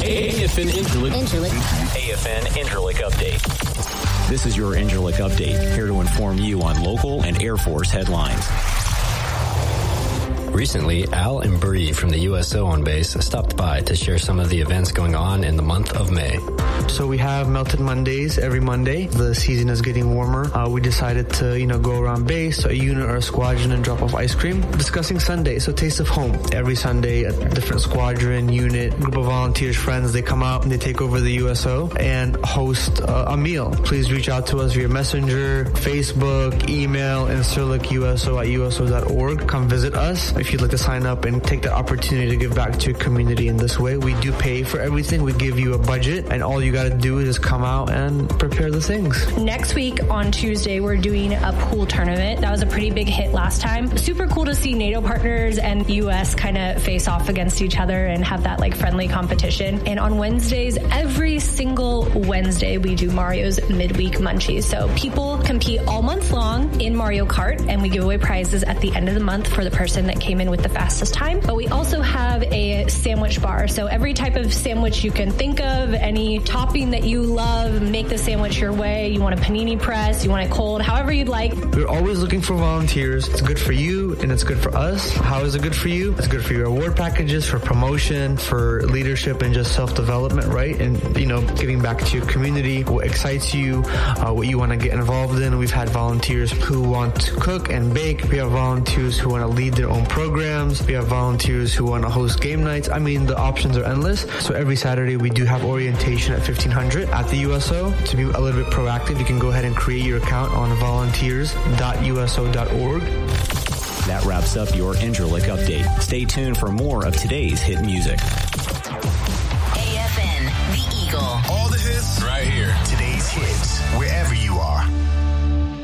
AFN Incirlik Update. This is your Incirlik Update, here to inform you on local and Air Force headlines. Recently, Al and Bree from the USO on base stopped by to share some of the events going on in the month of May. So we have Melted Mondays every Monday. The season is getting warmer. We decided to, go around base, a unit or a squadron, and drop off ice cream. Discussing Sunday, so Taste of Home. Every Sunday, a different squadron, unit, group of volunteers, friends, they come out and they take over the USO and host a meal. Please reach out to us via Messenger, Facebook, email, incirlicuso@uso.org. Come visit us if you'd like to sign up and take the opportunity to give back to your community in this way. We do pay for everything. We give you a budget, and all you got to do is just come out and prepare the things. Next week on Tuesday, we're doing a pool tournament. That was a pretty big hit last time. Super cool to see NATO partners and U.S. kind of face off against each other and have that friendly competition. And on Wednesdays, every single Wednesday, we do Mario's midweek munchies. So people compete all month long in Mario Kart, and we give away prizes at the end of the month for the person that came in with the fastest time. But we also have a sandwich bar. So every type of sandwich you can think of, any topping that you love, make the sandwich your way. You want a panini press, you want it cold, however you'd like. We're always looking for volunteers. It's good for you and it's good for us. How is it good for you? It's good for your award packages, for promotion, for leadership and just self-development, right? And, giving back to your community, what excites you, what you want to get involved in. We've had volunteers who want to cook and bake. We have volunteers who want to lead their own programs. We have volunteers who want to host game nights. The options are endless. So every Saturday we do have orientation at 1500 at the USO. To be a little bit proactive, you can go ahead and create your account on volunteers.uso.org. That wraps up your Incirlik Update. Stay tuned for more of today's hit music.